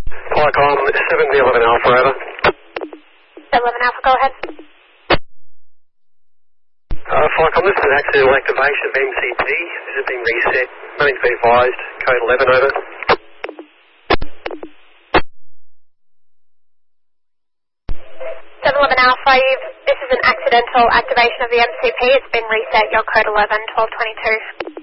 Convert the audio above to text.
Flycom 711 Alpha, over. 711 Alpha, go ahead. Flycom, this is an accidental activation of MCP. This has been reset. Nothing to be advised. Code 11, over. 711 Alpha, this is an accidental activation of the MCP. It's been reset. Your code 11, 1222.